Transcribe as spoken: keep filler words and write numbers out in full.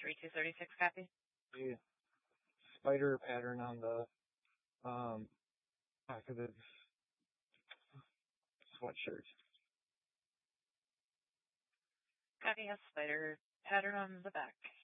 three two three six, copy. The spider pattern on the um, back of the sweatshirt. Copy, a spider pattern on the back.